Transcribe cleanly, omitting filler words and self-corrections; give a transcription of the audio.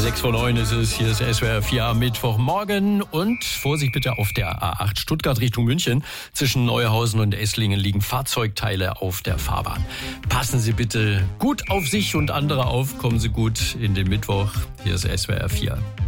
6:09 ist es. Hier ist SWR 4 am Mittwochmorgen. Und Vorsicht bitte auf der A8 Stuttgart Richtung München. Zwischen Neuhausen und Esslingen liegen Fahrzeugteile auf der Fahrbahn. Passen Sie bitte gut auf sich und andere auf. Kommen Sie gut in den Mittwoch. Hier ist SWR 4.